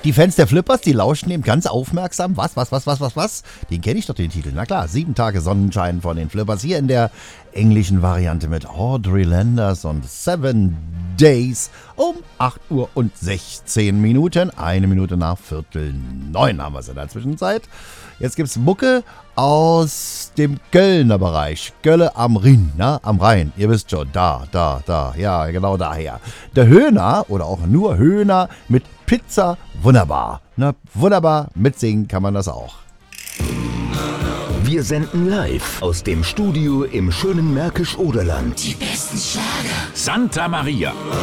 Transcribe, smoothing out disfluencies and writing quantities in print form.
Die Fans der Flippers, die lauschen ihm ganz aufmerksam. Was? Den kenne ich doch, den Titel. Na klar, 7 Tage Sonnenschein von den Flippers. Hier in der englischen Variante mit Audrey Landers und 7 Days um 8 Uhr und 16 Minuten. 1 Minute nach 8:45 haben wir es in der Zwischenzeit. Jetzt gibt's Mucke aus dem Kölner Bereich. Kölle am Rhin, am Rhein. Ihr wisst schon, da. Ja, genau daher. Der Höhner oder auch nur Höhner mit Pizza, wunderbar. Na, wunderbar, mitsingen kann man das auch. Wir senden live aus dem Studio im schönen Märkisch-Oderland. Die besten Schlager. Santa Maria.